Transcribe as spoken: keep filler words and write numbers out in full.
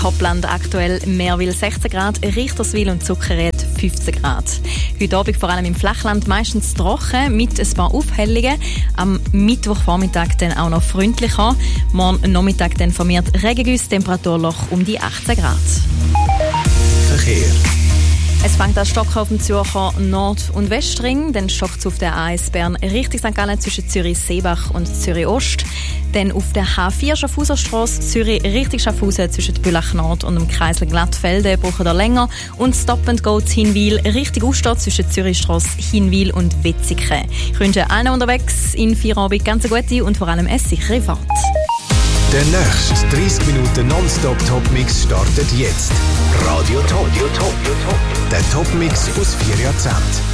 Hoppland aktuell Meerwil sechzehn Grad, Richterswil und Zuckerried fünfzehn Grad. Heute Abend vor allem im Flachland meistens trocken mit ein paar Aufhellungen. Am Mittwochvormittag dann auch noch freundlicher. Morgen Nachmittag dann vermehrt Regengüsse, Temperaturloch um die achtzehn Grad. Verkehr. Es fängt an stocken auf dem Zürcher Nord- und Westring, dann stockt es auf der A S Bern Richtung Sankt Gallen zwischen Zürich-Seebach und Zürich-Ost. Dann auf der H vier Schaffhauserstrasse Zürich Richtung Schaffhausen zwischen Bülach Nord und dem Kreisel Glattfelden braucht ihr länger. Und Stop and Go zu Hinwil Richtung Ausstadt zwischen Zürichstrasse, Hinwil und Wetzikon. Ich wünsche allen unterwegs in Feierabend ganz eine gute und vor allem eine sichere Fahrt. Der nächste dreissig Minuten Nonstop-Top-Mix startet jetzt. Radio Top. Der Top-Mix aus vier Jahrzehnten.